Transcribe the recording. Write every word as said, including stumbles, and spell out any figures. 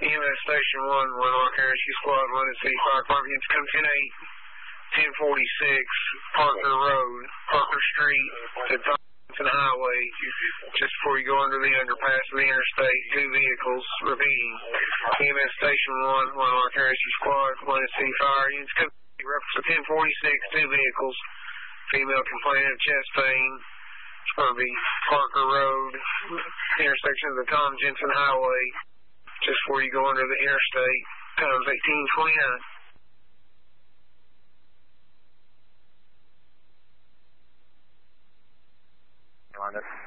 E M S Station one, one Rock Rescue Squad, London City Fire Department. Units come ten eight, ten forty-six, Parker Road, Parker Street, to Thompson Highway, just before you go under the underpass of the interstate. Two vehicles, repeating. E M S Station one, one Rock Rescue Squad, London City Fire. Units come reference ten forty-six, two vehicles. Female complainant of chest pain. It's going to be Parker Road, intersection of the Tom Jensen Highway, just before you go under the interstate. Times eighteen twenty-nine. On it.